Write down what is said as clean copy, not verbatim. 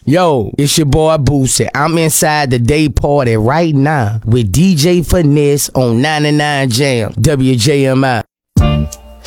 Yo, it's your boy Boosie. I'm inside the day party right now with DJ Finesse on 99 Jam, WJMI.